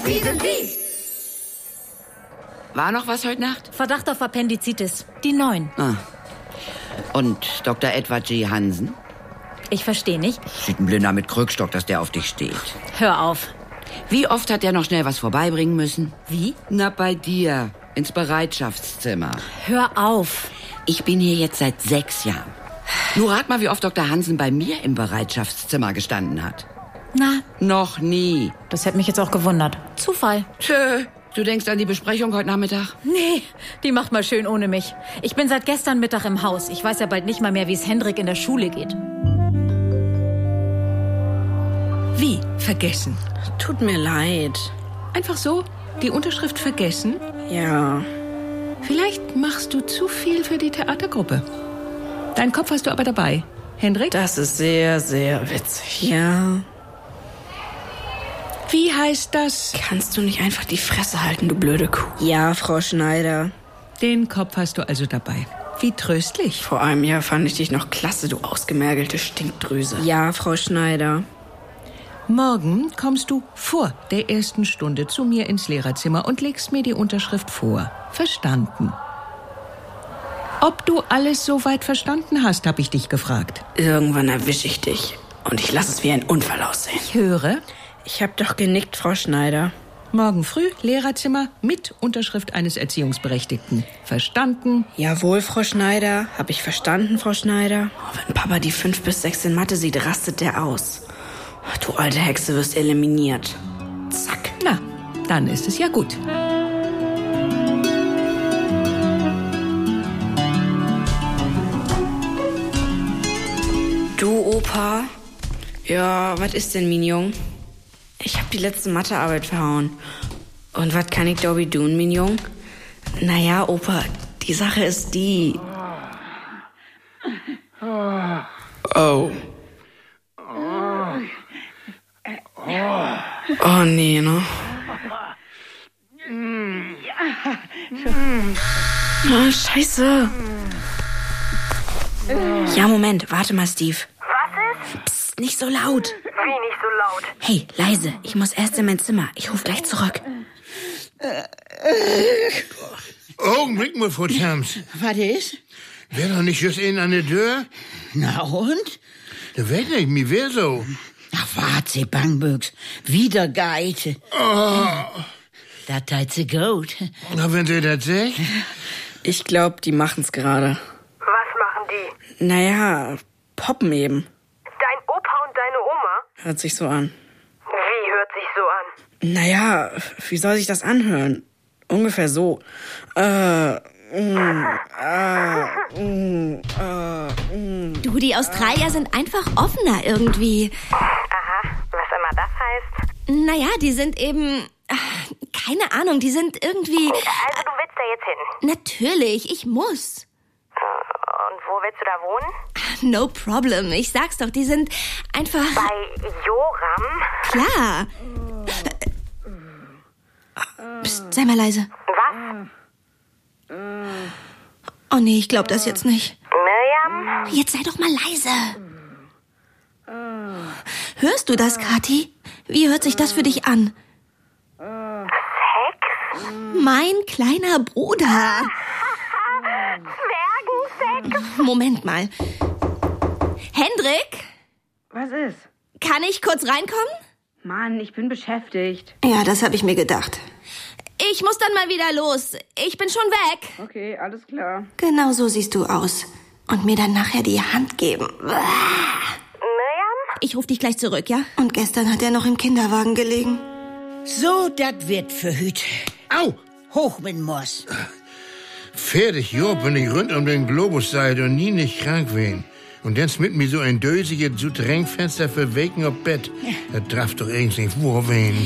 Wir sind Wie. War noch was heute Nacht? Verdacht auf Appendizitis. Die 9. Ah. Und Dr. Edward G. Hansen? Ich verstehe nicht. Sieht ein Blinder mit Krückstock, dass der auf dich steht. Hör auf. Wie oft hat der noch schnell was vorbeibringen müssen? Wie? Na, bei dir. Ins Bereitschaftszimmer. Hör auf. Ich bin hier jetzt seit 6 Jahren. Nur rat mal, wie oft Dr. Hansen bei mir im Bereitschaftszimmer gestanden hat. Na? Noch nie. Das hätte mich jetzt auch gewundert. Zufall. Tschö. Du denkst an die Besprechung heute Nachmittag? Nee, die macht mal schön ohne mich. Ich bin seit gestern Mittag im Haus. Ich weiß ja bald nicht mal mehr, wie es Hendrik in der Schule geht. Wie? Vergessen? Tut mir leid. Einfach so? Die Unterschrift vergessen? Ja. Vielleicht machst du zu viel für die Theatergruppe. Deinen Kopf hast du aber dabei. Hendrik? Das ist sehr, sehr witzig. Ja. Wie heißt das? Kannst du nicht einfach die Fresse halten, du blöde Kuh? Ja, Frau Schneider. Den Kopf hast du also dabei. Wie tröstlich. Vor einem Jahr fand ich dich noch klasse, du ausgemergelte Stinkdrüse. Ja, Frau Schneider. Morgen kommst du vor der ersten Stunde zu mir ins Lehrerzimmer und legst mir die Unterschrift vor. Verstanden. Ob du alles soweit verstanden hast, habe ich dich gefragt. Irgendwann erwische ich dich. Und ich lasse es wie ein Unfall aussehen. Ich höre. Ich habe doch genickt, Frau Schneider. Morgen früh Lehrerzimmer mit Unterschrift eines Erziehungsberechtigten. Verstanden? Jawohl, Frau Schneider. Habe ich verstanden, Frau Schneider? Oh, wenn Papa die 5 bis 6 in Mathe sieht, rastet der aus. Oh, du alte Hexe, wirst eliminiert. Zack. Na, dann ist es ja gut. Du, Opa? Ja, was ist denn, Mignon? Ich hab die letzte Mathearbeit verhauen. Und was kann ich dabei tun, Mignon? Naja, Opa, die Sache ist die... Oh. Oh, nee, ne? Oh, scheiße. Ja, Moment, warte mal, Steve. Was ist? Psst, nicht so laut. Wie nicht so laut? Hey, leise, ich muss erst in mein Zimmer. Ich ruf gleich zurück. Augenblick mal, Frau Tams. Was ist? Wär doch nicht just in an der Tür? Na und? Da weiß nicht, mir wär so. Ach, warte, Bangbüchs. Wieder Geite. Oh. Das tut sie gut. Na, wenn Sie das sagt? Ich glaub, die machen's gerade. Was machen die? Naja, poppen eben. Dein Opa und deine Oma? Hört sich so an. Wie hört sich so an? Naja, wie soll sich das anhören? Ungefähr so. Du, die Australier sind einfach offener irgendwie. Aha, was immer das heißt. Naja, die sind eben... keine Ahnung, die sind irgendwie... Also du willst da jetzt hin? Natürlich, ich muss. Und wo willst du da wohnen? No problem, ich sag's doch, die sind einfach... Bei Joram? Klar. Psst, sei mal leise. Was? Oh nee, ich glaub das jetzt nicht. Miriam? Jetzt sei doch mal leise. Hörst du das, Kathi? Wie hört sich das für dich an? Sex? Mein kleiner Bruder. Zwergensex? Moment mal. Hendrik? Was ist? Kann ich kurz reinkommen? Mann, ich bin beschäftigt. Ja, das habe ich mir gedacht. Ich muss dann mal wieder los. Ich bin schon weg. Okay, alles klar. Genau so siehst du aus. Und mir dann nachher die Hand geben. Miriam? Ich rufe dich gleich zurück, ja? Und gestern hat er noch im Kinderwagen gelegen. So, das wird für Hüt. Au! Hoch mit dem Moss. Fertig, jo, wenn ich rund um den Globus seid und nie nicht krank wen. Und dann mit mir so ein dösiges Südrängfenster für Weken auf Bett. Das darf doch eigentlich nicht vorwehen.